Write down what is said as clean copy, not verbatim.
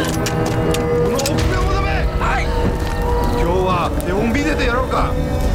この臆病者め。はい。今日は手本見せてやろうか。